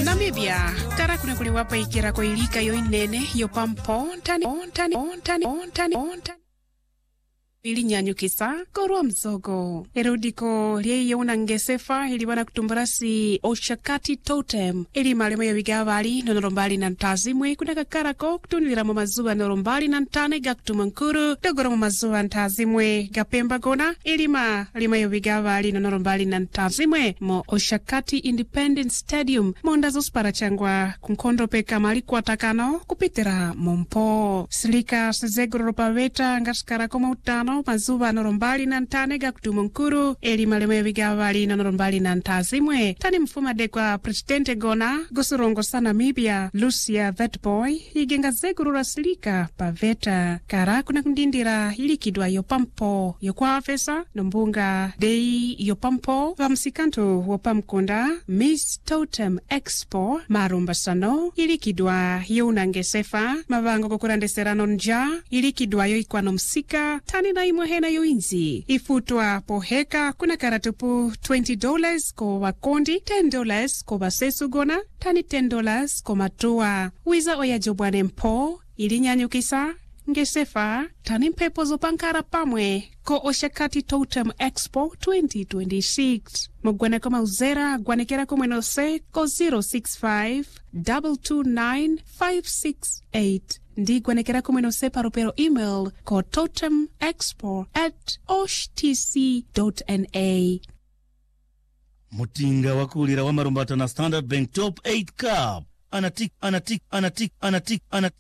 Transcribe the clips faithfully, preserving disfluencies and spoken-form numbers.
Namibia tara kuna kule wapa ikira kwa ilika yo inene yo pampo tani tani tani tani tani ili nyanyukisa korwa mzogo erudiko liye unangesefa ili wana kutumbarasi Oshakati Totem ili malemo ya wigawali nonolombali na ntazimwe kuna kakarako kutunilira mazuwa nolombali na ntane gakutumankuru dogoro mazuwa ntazimwe gapemba gona ili ma lima ya wigawali nonolombali na ntazimwe mo Oshakati Independent Stadium mondazo sparachangwa kunkondo peka mali kwa takano kupitira mompo silika sezegoro paveta ngaskarako mautano mazuwa norombali na ntane gakutumankuru eli malemo ya wigawali norombali na ntazimwe tani mfuma dekwa presidente gona gusurongo sa Namibia Lucia Vetboy igenga zeguru rasilika paveta kara kuna kundindira ilikidwa yopampo yokwa afesa nombunga dei yopampo wa msikanto wopamkunda Miss Totem Expo marumba sano ilikidwa younangesefa mavango kukurandeserano nja ilikidwa yoikwano msika tani na imwehena yoinzi ifutwa poheka kuna karatupu twenty dollars ko wakondi ten dollars ko basesu gona tani ten dollars ko matua wiza oya jobwane mpo ili nyanyukisa ngesefa tani mpepo zopankara pamwe ko Oshakati Totem Expo twenty twenty-six mugwane kama uzera gwanekera kumwenose ko zero six five two two nine five six eight ndi gwanekera kumwenose paropero email ko totemexpo at oshtc dot n a. Mutinga wakulira wa marumbata na Standard Bank Top eight Cup anatik anatik anatik anatik anatik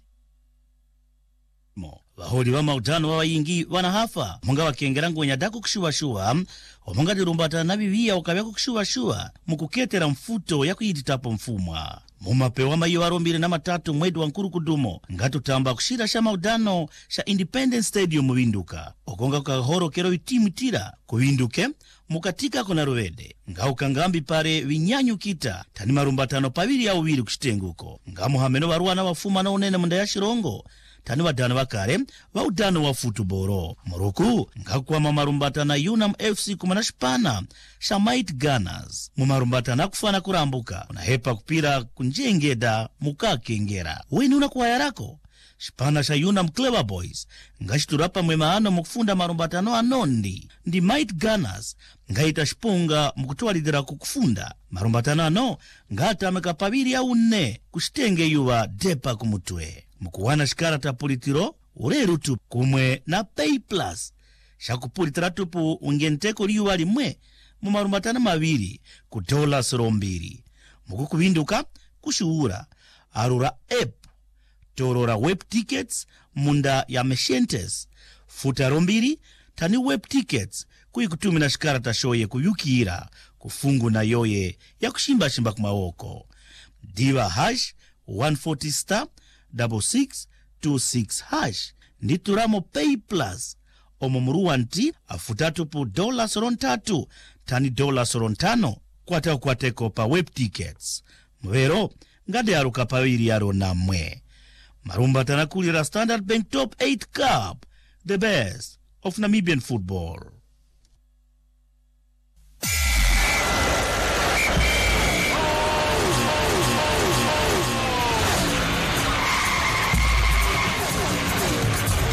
mo baholi wa mautano wa yingi wanahafa munga wakengera ngonya dako kushuwa-shuwa omunga dirumbata na bibia ukabya kushuwa-shuwa mukuketera mfuto ya kuyititapo mfumwa mumapewa mayo arombire na matatu mwedi wa nkuru kudumo ngatutamba kushira sha maudano sha Independence Stadium mubinduka okonga kahoro kero itimu tira kubinduke mukatika kona ruvede ngauka ngambi pare vinyanyu kita tani marumbatano paviri ya uviri kushitenguko ngamu hameno waruana wafuma na unene munda ya shirongo tani wadano wakare wa udano wa futuboro muruku ngakwa mamarumbata na Unam F C kumanashipana sha Might Gunners mumarumbata kufana kurambuka unahepa kupira kunjengeda mukakengera weni unakuwa yarako shipana sha Unam Clever Boys ngashiturapa mwemaano mukufunda marumbatano anondi ndi Might Gunners ngaita shipunga mukutwalidira kukufunda marumbatano ano ngata amekapaviri ya une kushitenge yuwa depa kumutwe mukuwana shikara tapulitiro ureru tupu kumwe na Pay Plus shakupulitira tupu ungenteko liwa limwe mumarumbatana maviri ku dollars rombiri mukukubinduka kushuura arura app torora web tickets munda ya Meshentes futa rombiri tani web tickets kuikutumina shikara tashoye kuyukira kufungu na yoye ya kushimba shimba kumawoko diva hash one forty star double six two six hash ndituramo Pay Plus omumuruwa nti afutatupu dola sorontatu tani dola sorontano kwata kwateko pa web tickets mwero ngade aruka pawiri yaro namwe marumba tanakulira Standard Bank Top eight Cup, the best of Namibian football.